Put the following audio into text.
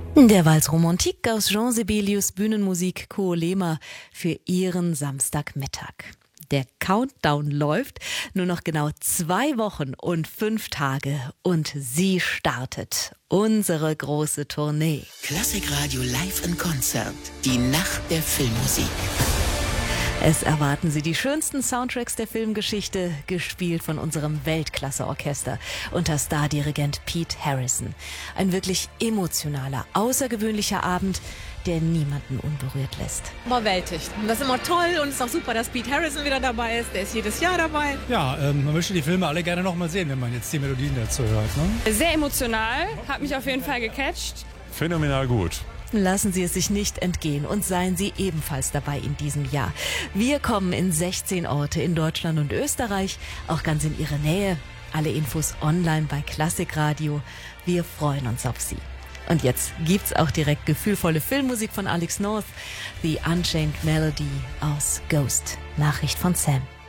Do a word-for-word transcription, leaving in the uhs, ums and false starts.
Der Valse Romantique aus Jean Sibelius Bühnenmusik Koolema für Ihren Samstagmittag. Der Countdown läuft, nur noch genau zwei Wochen und fünf Tage und sie startet, unsere große Tournee. Klassikradio live in Konzert, die Nacht der Filmmusik. Es erwarten Sie die schönsten Soundtracks der Filmgeschichte, gespielt von unserem Weltklasse-Orchester unter Stardirigent Pete Harrison. Ein wirklich emotionaler, außergewöhnlicher Abend, der niemanden unberührt lässt. Überwältigt. Und das ist immer toll und es ist auch super, dass Pete Harrison wieder dabei ist. Der ist jedes Jahr dabei. Ja, ähm, man möchte die Filme alle gerne noch mal sehen, wenn man jetzt die Melodien dazu hört. Ne? Sehr emotional, hat mich auf jeden Fall gecatcht. Phänomenal gut. Lassen Sie es sich nicht entgehen und seien Sie ebenfalls dabei in diesem Jahr. Wir kommen in sechzehn Orte in Deutschland und Österreich, auch ganz in Ihre Nähe. Alle Infos online bei Klassikradio. Wir freuen uns auf Sie. Und jetzt gibt's auch direkt gefühlvolle Filmmusik von Alex North, The Unchained Melody aus Ghost. Nachricht von Sam.